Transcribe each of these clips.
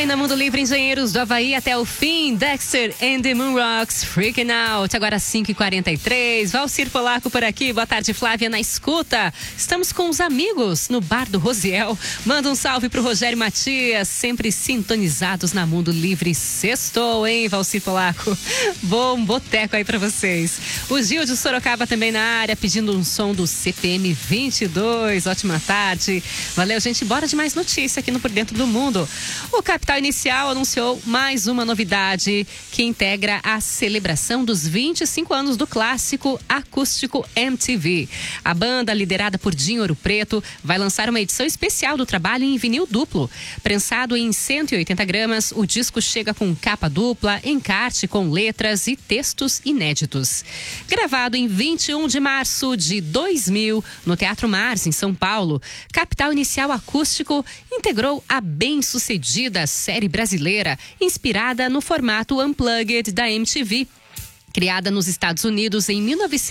Na Mundo Livre, Engenheiros do Havaí até o fim, Dexter and the Moonrocks, Freaking Out, agora 5h43, Valcir Polaco por aqui, boa tarde Flávia na escuta, estamos com os amigos no Bar do Rosiel, manda um salve pro Rogério Matias, sempre sintonizados na Mundo Livre, sextou, hein Valcir Polaco, bom boteco aí pra vocês. O Gil de Sorocaba também na área, pedindo um som do CPM 22, ótima tarde, valeu gente, bora de mais notícia aqui no Por Dentro do Mundo. O Capital Inicial anunciou mais uma novidade que integra a celebração dos 25 anos do clássico acústico MTV. A banda, liderada por Dinho Ouro Preto, vai lançar uma edição especial do trabalho em vinil duplo. Prensado em 180 gramas, o disco chega com capa dupla, encarte com letras e textos inéditos. Gravado em 21 de março de 2000, no Teatro Mars, em São Paulo, Capital Inicial Acústico integrou a bem-sucedida série brasileira, inspirada no formato Unplugged da MTV. Criada nos Estados Unidos em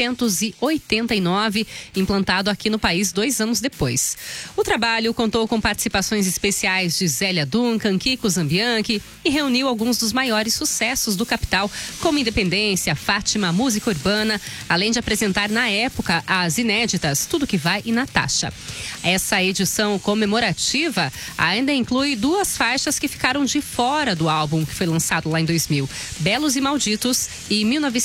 1989, implantado aqui no país 2 anos depois. O trabalho contou com participações especiais de Zélia Duncan, Kiko Zambianchi e reuniu alguns dos maiores sucessos do Capital, como Independência, Fátima, Música Urbana, além de apresentar na época as inéditas Tudo Que Vai e Natasha. Essa edição comemorativa ainda inclui 2 faixas que ficaram de fora do álbum que foi lançado lá em 2000, Belos e Malditos e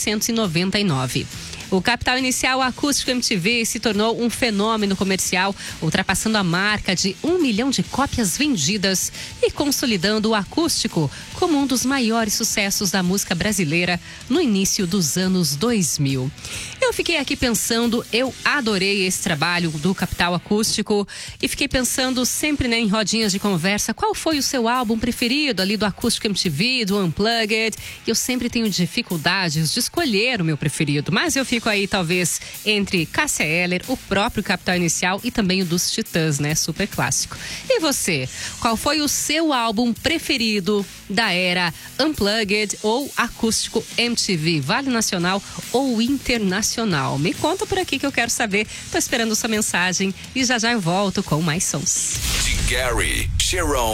1999. O Capital Inicial Acústico MTV se tornou um fenômeno comercial, ultrapassando a marca de 1 milhão de cópias vendidas e consolidando o acústico como um dos maiores sucessos da música brasileira no início dos anos 2000. Eu fiquei aqui pensando, eu adorei esse trabalho do Capital Acústico e fiquei pensando sempre em rodinhas de conversa, qual foi o seu álbum preferido ali do Acústico MTV, do Unplugged? E eu sempre tenho dificuldades de escolher o meu preferido, mas eu fico aí talvez entre Cássia Eller, o próprio Capital Inicial e também o dos Titãs, né? Super clássico. E você, qual foi o seu álbum preferido da era Unplugged ou Acústico MTV? Vale nacional ou internacional? Me conta por aqui que eu quero saber. Tô esperando sua mensagem e já eu volto com mais sons. De Gary, Sharon